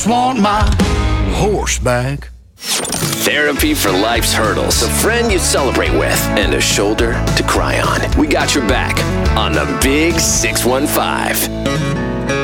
just want my horse back. Therapy for life's hurdles. A friend you celebrate with. And a shoulder to cry on. We got your back on the Big 615.